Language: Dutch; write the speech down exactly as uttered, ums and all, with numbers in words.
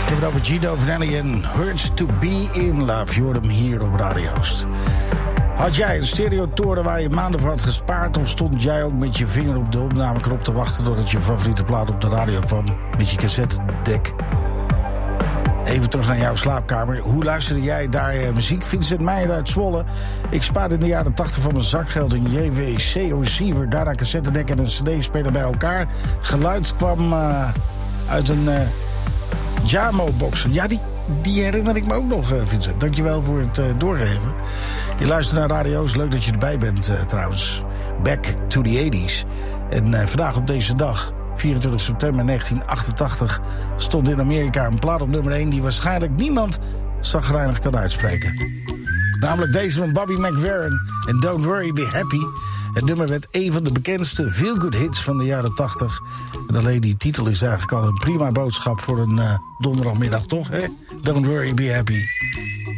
heb het over Gino Vanelli en Hurts to Be In Love. Je hoort hem hier op Radio Oost. Had jij een stereotoren waar je maanden voor had gespaard... of stond jij ook met je vinger op de opnameknop te wachten... doordat je favoriete plaat op de radio kwam met je cassettedek? Even terug naar jouw slaapkamer. Hoe luisterde jij daar uh, muziek? Vincent Meijer uit Zwolle. Ik spaarde in de jaren tachtig van mijn zakgeld een J V C-receiver... daarna cassettedek en een cd-speler bij elkaar. Geluid kwam uh, uit een uh, Jamo-box. Ja, die, die herinner ik me ook nog, uh, Vincent. Dankjewel voor het uh, doorgeven. Je luistert naar radio's. Leuk dat je erbij bent, uh, trouwens. Back to the eighties. En uh, vandaag op deze dag... vierentwintig september negentien achtentachtig stond in Amerika een plaat op nummer één... die waarschijnlijk niemand chagrijnig kan uitspreken. Namelijk deze van Bobby McFerrin en Don't Worry, Be Happy. Het nummer werd een van de bekendste feel-good hits van de jaren tachtig. En alleen die titel is eigenlijk al een prima boodschap voor een uh, donderdagmiddag, toch? Hè? Don't Worry, Be Happy.